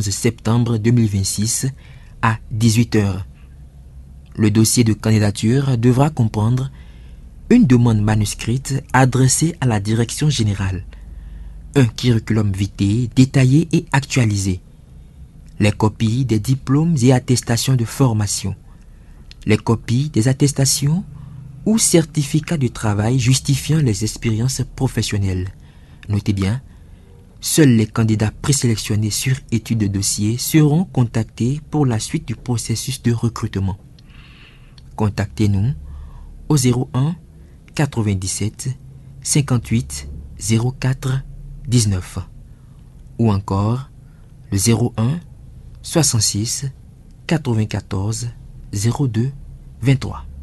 11 septembre 2026 à 18 h. Le dossier de candidature devra comprendre une demande manuscrite adressée à la direction générale, un curriculum vitae détaillé et actualisé, les copies des diplômes et attestations de formation, les copies des attestations ou certificats de travail justifiant les expériences professionnelles. Notez bien, seuls les candidats présélectionnés sur étude de dossier seront contactés pour la suite du processus de recrutement. Contactez-nous au 01 97 58 04 19 ou encore le 01 66 94 02 23.